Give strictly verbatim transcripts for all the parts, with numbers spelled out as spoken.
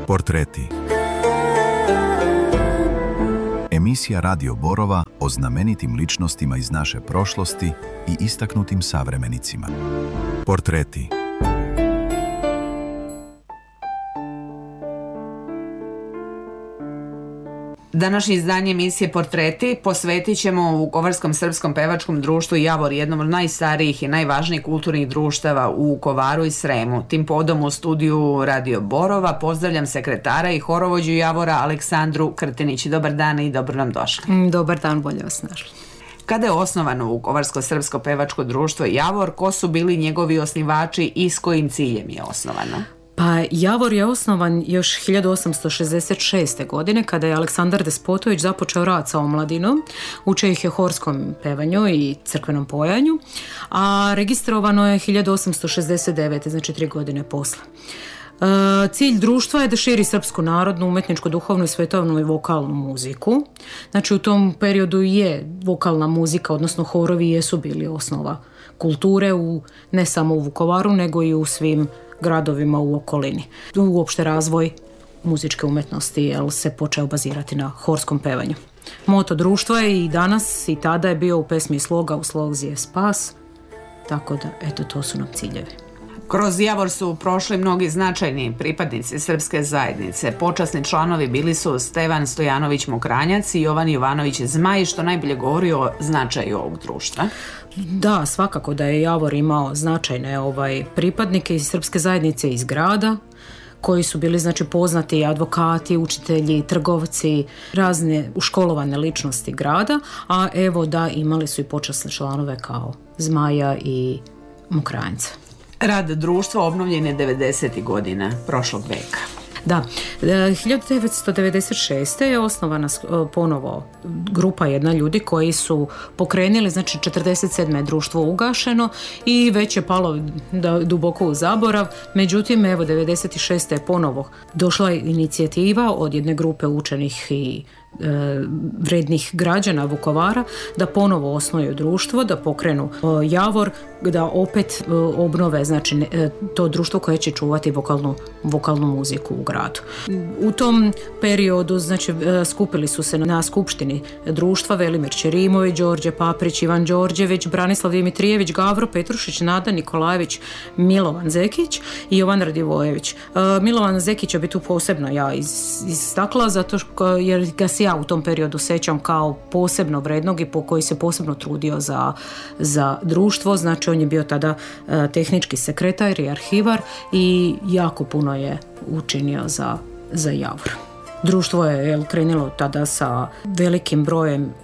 Portreti. Emisija Radio Borova o znamenitim ličnostima iz naše prošlosti i istaknutim savremenicima. Portreti. Današnje izdanje emisije Portreti posvetit ćemo Vukovarskom srpskom pevačkom društvu Javor, jednom od najstarijih i najvažnijih kulturnih društava u Vukovaru i Sremu. Tim podom u studiju Radio Borova pozdravljam sekretara i horovođu Javora Aleksandru Krtinić. Dobar dan i dobro nam došli. Dobar dan, bolje vas našli. Kada je osnovano Vukovarsko srpsko pevačko društvo Javor, ko su bili njegovi osnivači i s kojim ciljem je osnovano? Pa Javor je osnovan još hiljadu osamsto šezdeset šeste. godine kada je Aleksandar Despotović započeo rad sa omladinom, učio ih je horskom pevanju i crkvenom pojanju, a registrovano je hiljadu osamsto šezdeset devete. znači tri godine posle. E, cilj društva je da širi srpsku narodnu, umetničku, duhovnu i svetovnu i vokalnu muziku. Znači u tom periodu je vokalna muzika, odnosno horovi jesu bili osnova kulture u, ne samo u Vukovaru, nego i u svim gradovima u okolini. Uopšte razvoj muzičke umetnosti jel, se počeo bazirati na horskom pevanju. Moto društva je i danas i tada je bio u pesmi Sloga u slozi je spas, tako da eto to su nam ciljevi. Kroz Javor su prošli mnogi značajni pripadnici srpske zajednice. Počasni članovi bili su Stevan Stojanović Mokranjac i Jovan Jovanović Zmaj, što najbolje govori o značaju ovog društva. Da, svakako da je Javor imao značajne ovaj, pripadnike iz srpske zajednice iz grada, koji su bili znači poznati advokati, učitelji, trgovci, razne uškolovane ličnosti grada, a evo da imali su i počasne članove kao Zmaja i Mokranjca. Rad društva obnovljen je devedesetih godina prošlog veka. Da, hiljadu devetsto devedeset šeste. je osnovana ponovo grupa jedna ljudi koji su pokrenuli, znači četrdeset sedme. je društvo ugašeno i već je palo duboko u zaborav, međutim evo devedeset šeste. je ponovo došla inicijativa od jedne grupe učenih i vrednih građana Vukovara da ponovo osnuju društvo, da pokrenu Javor, da opet obnove znači to društvo koje će čuvati vokalnu, vokalnu muziku u gradu. U tom periodu znači skupili su se na skupštini društva Velimir Ćerimović, Đorđe Paprić, Ivan Đorđević, Branislav Dimitrijević, Gavro Petrušić, Nada Nikolajević, Milovan Zekić i Jovan Radivojević. Milovan Zekića bi tu posebno ja istakla zato što jer ga se ja u tom periodu sećam kao posebno vrednog i po koji se posebno trudio za, za društvo. Znači on je bio tada uh, tehnički sekretar i arhivar i jako puno je učinio za, za Javor. Društvo je jel, krenulo tada sa velikim brojem e,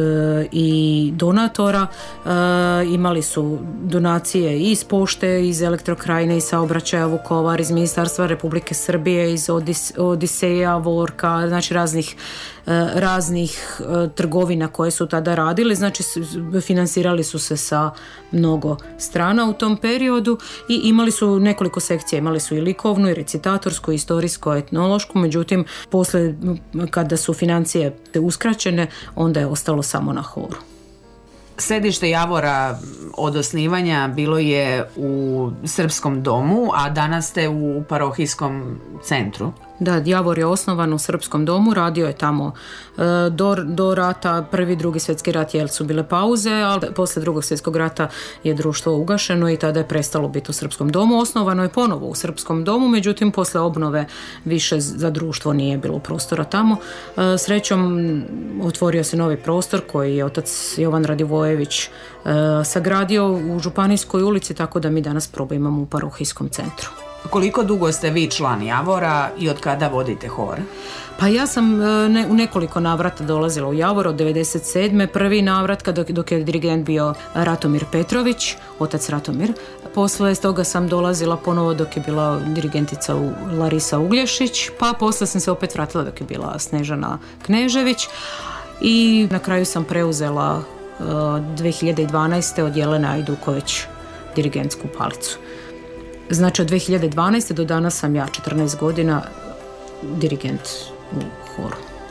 i donatora. E, imali su donacije iz pošte, iz Elektrokrajine, iz Saobraćaja Vukovar, iz Ministarstva Republike Srbije, iz Odis, Odiseja, Vorka, znači raznih, e, raznih e, trgovina koje su tada radili. Znači finansirali su se sa mnogo strana u tom periodu i imali su nekoliko sekcija. Imali su i likovnu, i recitatorsku, i istorijsko, etnološku, međutim posle kada su financije uskraćene, onda je ostalo samo na horu. Sedište Javora od osnivanja bilo je u Srpskom domu, a danas ste u parohijskom centru. Da, Javor je osnovan u Srpskom domu, radio je tamo e, do, do rata, prvi, drugi svjetski rat jer su bile pauze, ali posle drugog svjetskog rata je društvo ugašeno i tada je prestalo biti u Srpskom domu. Osnovano je ponovo u Srpskom domu, međutim posle obnove više za društvo nije bilo prostora tamo. E, srećom otvorio se novi prostor koji je otac Jovan Radivojević e, sagradio u Županijskoj ulici, tako da mi danas probu imamo u parohijskom centru. Koliko dugo ste vi član Javora i od kada vodite hor? Pa ja sam ne, u nekoliko navrata dolazila u Javor od devedeset sedme. Prvi navrat kada, dok je dirigent bio Ratomir Petrović, otac Ratomir. Posle toga sam dolazila ponovo dok je bila dirigentica Larisa Uglješić, pa posle sam se opet vratila dok je bila Snežana Knežević i na kraju sam preuzela uh, dve hiljade dvanaeste. od Jelene Ajduković dirigentsku palicu. Znači od dve hiljade dvanaeste. do danas sam ja četrnaest godina dirigent u horu.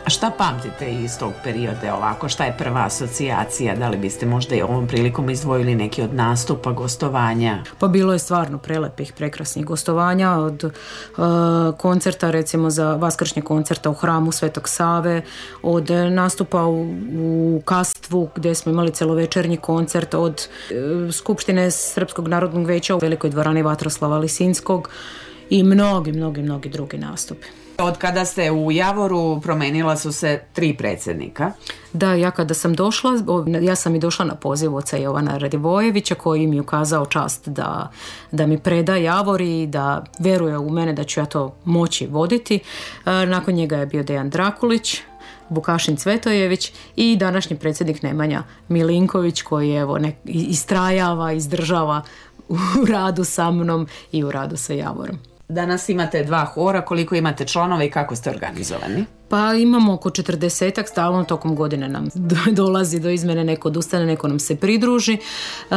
A šta pamtite iz tog perioda ovako? Šta je prva asocijacija? Da li biste možda i ovom prilikom izdvojili neki od nastupa, gostovanja? Pa bilo je stvarno prelepih, prekrasnih gostovanja od uh, koncerta, recimo za vaskršnje koncerta u hramu Svetog Save, od nastupa u, u Kastvu gdje smo imali celovečernji koncert, od uh, Skupštine Srpskog narodnog veća u Velikoj dvorani Vatroslava Lisinskog i mnogi, mnogi, mnogi drugi nastupi. Od kada ste u Javoru promenila su se tri predsjednika. Da, ja kada sam došla, ja sam i došla na poziv oca Jovana Radivojevića koji mi je ukazao čast da, da mi preda Javor i da veruje u mene da ću ja to moći voditi. Nakon njega je bio Dejan Drakulić, Vukašin Cvetojević i današnji predsjednik Nemanja Milinković koji evo ne, istrajava, izdržava u radu sa mnom i u radu sa Javorom. Danas imate dva hora, koliko imate članova i kako ste organizovani? Pa imamo oko četrdesetak, stalno tokom godine nam dolazi do izmjene, neko odustane, neko nam se pridruži. E,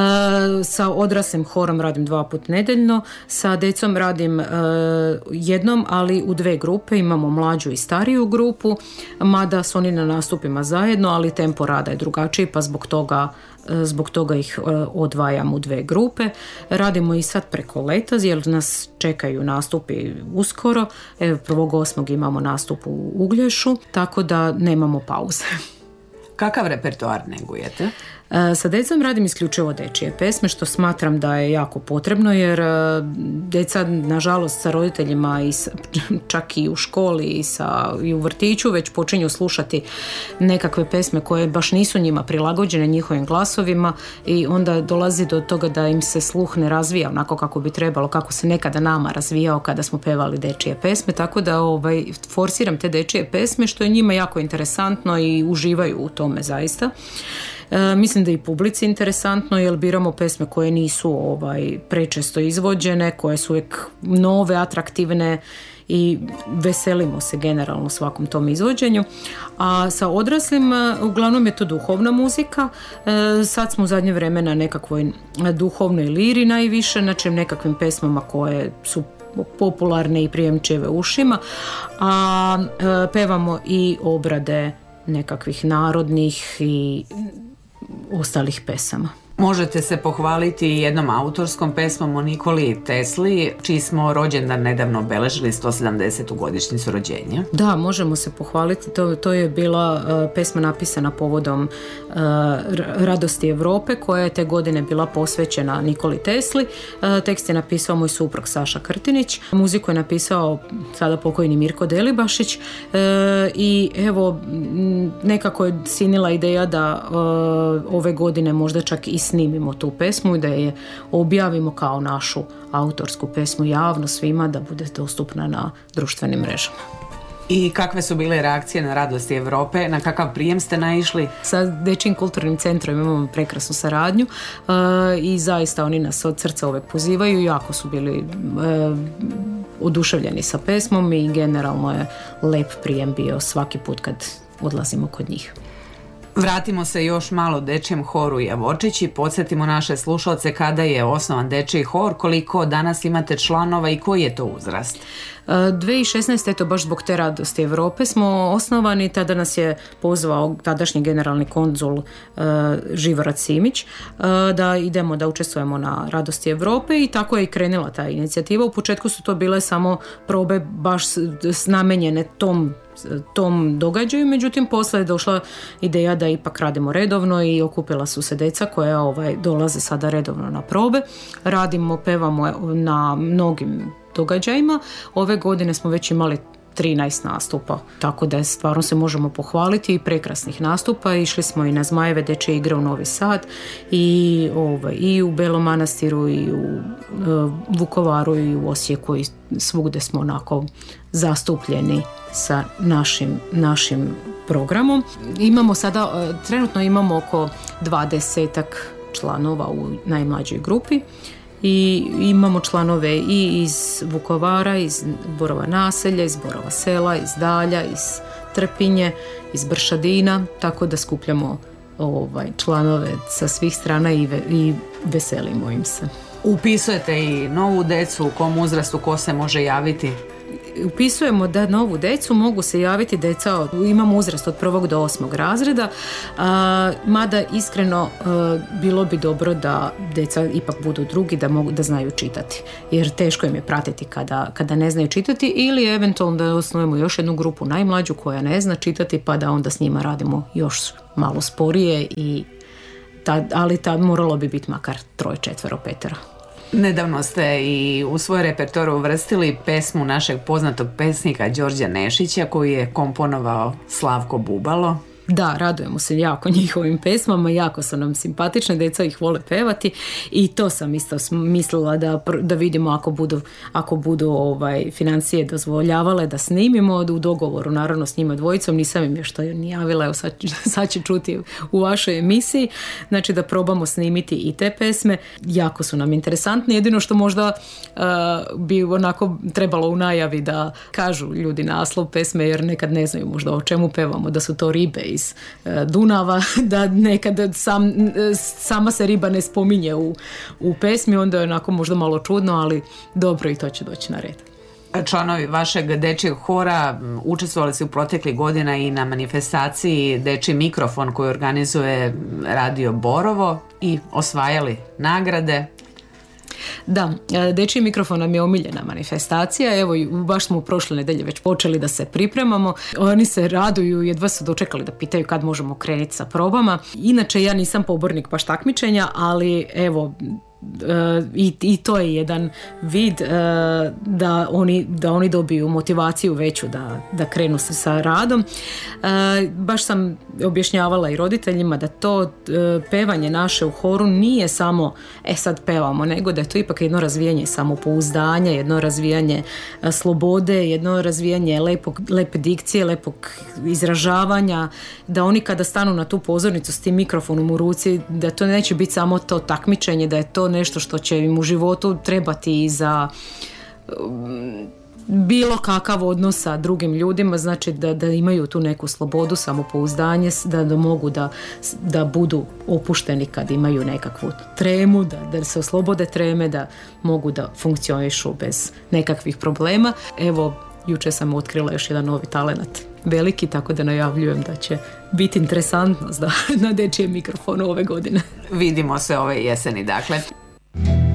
sa odraslim horom radim dva put nedeljno, sa decom radim e, jednom, ali u dve grupe, imamo mlađu i stariju grupu, mada su oni na nastupima zajedno, ali tempo rada je drugačiji, pa zbog toga Zbog toga ih odvajam u dve grupe. Radimo i sad preko leta jer nas čekaju nastupi uskoro. Evo, prvog osmog imamo nastup u Uglješu, tako da nemamo pauze. Kakav repertoar negujete? Sa decom radim isključivo dečije pesme, što smatram da je jako potrebno jer deca, nažalost, sa roditeljima i sa, čak i u školi i, sa, i u vrtiću već počinju slušati nekakve pesme koje baš nisu njima prilagođene njihovim glasovima i onda dolazi do toga da im se sluh ne razvija onako kako bi trebalo, kako se nekada nama razvijao kada smo pevali dečije pesme, tako da ovaj, forsiram te dečije pesme što je njima jako interesantno i uživaju u tome zaista. E, mislim da i publici interesantno jer biramo pesme koje nisu ovaj, prečesto izvođene, koje su uvijek nove, atraktivne i veselimo se generalno svakom tom izvođenju. A sa odraslim uglavnom je to duhovna muzika. E, sad smo u zadnje vreme na nekakvoj duhovnoj liri najviše, znači nekakvim pesmama koje su popularne i prijemčive ušima, a e, pevamo i obrade nekakvih narodnih i ostalih pesama. Možete se pohvaliti jednom autorskom pesmom o Nikoli Tesli, čiji smo rođendan nedavno obeležili sto sedamdesetu godišnjicu rođenja. Da, možemo se pohvaliti. To, to je bila uh, pesma napisana povodom uh, Radosti Europe, koja je te godine bila posvećena Nikoli Tesli. Uh, tekst je napisao moj suprug Saša Krtinić. Muziku je napisao sada pokojni Mirko Delibašić. Uh, I evo, nekako je sinila ideja da uh, ove godine možda čak i snimimo tu pesmu i da je objavimo kao našu autorsku pesmu javno svima, da bude dostupna na društvenim mrežama. I kakve su bile reakcije na Radosti Europe? Na kakav prijem ste naišli? Sa Dečijim kulturnim centrom imamo prekrasnu saradnju uh, i zaista oni nas od srca uvek pozivaju. Jako su bili uh, oduševljeni sa pesmom i generalno je lep prijem bio svaki put kad odlazimo kod njih. Vratimo se još malo Dečijem horu Javorčić i podsjetimo naše slušalce kada je osnovan Dečiji hor, koliko danas imate članova i koji je to uzrast? dvije tisuće šesnaeste. eto baš zbog te Radosti Europe smo osnovani, tada nas je pozvao tadašnji generalni konzul uh, Živorad Simić uh, da idemo da učestvujemo na Radosti Europe i tako je i krenula ta inicijativa. U početku su to bile samo probe baš namenjene tom tom događaju, međutim posle je došla ideja da ipak radimo redovno i okupila su se deca koja ovaj, dolaze sada redovno na probe. Radimo, pevamo na mnogim događajima. Ove godine smo već imali trinaest nastupa, tako da stvarno se možemo pohvaliti i prekrasnih nastupa. Išli smo i na Zmajeve dečje igre u Novi Sad i, ovaj, i u Belom Manastiru i u uh, Vukovaru i u Osijeku i svugde smo onako zastupljeni sa našim, našim programom. Imamo sada, uh, trenutno imamo oko dvadesetak članova u najmlađoj grupi. I imamo članove i iz Vukovara, iz Borova naselja, iz Borova sela, iz Dalja, iz Trpinje, iz Bršadina, tako da skupljamo ovaj, članove sa svih strana i, ve, i veselimo im se. Upisujete i novu decu, u kom uzrastu ko se može javiti? upisujemo da novu decu mogu se javiti deca, od, imamo uzrast od prvog do osmog razreda, a, mada iskreno a, bilo bi dobro da deca ipak budu drugi, da mogu da znaju čitati, jer teško im je pratiti kada, kada ne znaju čitati, ili eventualno da osnujemo još jednu grupu najmlađu koja ne zna čitati, pa da onda s njima radimo još malo sporije, i ta, ali tad moralo bi biti makar troje, četvero, petero. Nedavno ste i u svoj repertoar uvrstili pesmu našeg poznatog pesnika Đorđa Nešića koju je komponovao Slavko Bubalo. Da, radujemo se jako njihovim pesmama, jako su nam simpatične, djeca ih vole pevati, i to sam isto mislila da, da vidimo ako budu, ako budu ovaj, financije dozvoljavale da snimimo u dogovoru, naravno s njima dvojicom, nisam im još to ni javila, evo sad, sad će čuti u vašoj emisiji, znači da probamo snimiti i te pesme, jako su nam interesantne, jedino što možda uh, bi onako trebalo u najavi da kažu ljudi naslov pesme, jer nekad ne znaju možda o čemu pevamo, da su to ribe iz Dunava, da nekada sam, sama se riba ne spominje u, u pesmi, onda je onako možda malo čudno, ali dobro, i to će doći na red. Članovi vašeg dečjeg hora učestvovali su u proteklih godina i na manifestaciji Dečji mikrofon koju organizuje Radio Borovo i osvajali nagrade. Da, Dečji mikrofon nam je omiljena manifestacija, evo baš smo prošle nedelje već počeli da se pripremamo, oni se raduju, jedva su dočekali da pitaju kad možemo krenuti sa probama. Inače ja nisam pobornik baš takmičenja, ali evo Uh, i, i to je jedan vid uh, da, oni, da oni dobiju motivaciju veću da, da krenu se sa radom. Uh, baš sam objašnjavala i roditeljima da to uh, pevanje naše u horu nije samo e sad pevamo, nego da je to ipak jedno razvijanje samopouzdanja, jedno razvijanje uh, slobode, jedno razvijanje lepog, lepe dikcije, lepog izražavanja, da oni kada stanu na tu pozornicu s tim mikrofonom u ruci, da to neće biti samo to takmičenje, da je to nešto što će im u životu trebati i za um, bilo kakav odnos sa drugim ljudima, znači da, da imaju tu neku slobodu, samopouzdanje, da, da mogu da, da budu opušteni kad imaju nekakvu tremu, da, da se oslobode treme, da mogu da funkcionišu bez nekakvih problema. Evo, jučer sam otkrila još jedan novi talenat, veliki, tako da najavljujem da će biti interesantno da, na Dečjem mikrofonu ove godine. Vidimo se ove jeseni, dakle.